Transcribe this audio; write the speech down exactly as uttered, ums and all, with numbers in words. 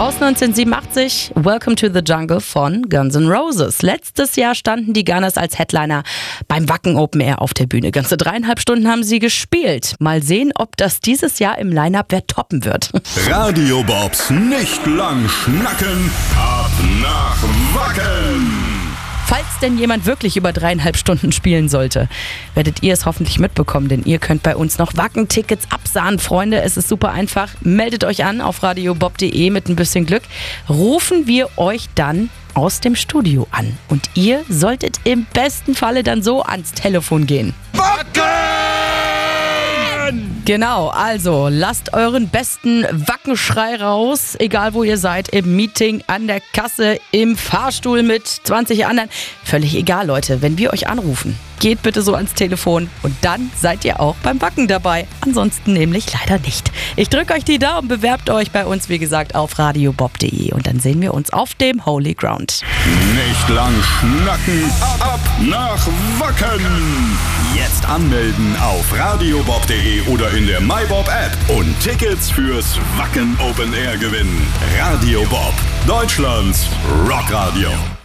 Aus neunzehnhundertsiebenundachtzig, Welcome to the Jungle von Guns N' Roses. Letztes Jahr standen die Gunners als Headliner beim Wacken Open Air auf der Bühne. Ganze dreieinhalb Stunden haben sie gespielt. Mal sehen, ob das dieses Jahr im Line-Up wer toppen wird. Radio Bobs nicht lang schnacken, ab nach Wacken. Falls denn jemand wirklich über dreieinhalb Stunden spielen sollte, werdet ihr es hoffentlich mitbekommen, denn ihr könnt bei uns noch Wacken-Tickets absahen, Freunde. Es ist super einfach. Meldet euch an auf radiobob punkt de mit ein bisschen Glück. Rufen wir euch dann aus dem Studio an. Und ihr solltet im besten Falle dann so ans Telefon gehen. Wacken! Genau, also lasst euren besten Wackenschrei raus, egal wo ihr seid, im Meeting, an der Kasse, im Fahrstuhl mit zwanzig anderen. Völlig egal, Leute, wenn wir euch anrufen, geht bitte so ans Telefon und dann seid ihr auch beim Wacken dabei. Ansonsten nämlich leider nicht. Ich drücke euch die Daumen, bewerbt euch bei uns, wie gesagt, auf radiobob punkt de und dann sehen wir uns auf dem Holy Ground. Nicht lang schnacken, ab nach Wacken. Jetzt anmelden auf radiobob punkt de oder in der MyBob-App und Tickets fürs Wacken Open Air gewinnen. Radio Bob, Deutschlands Rockradio.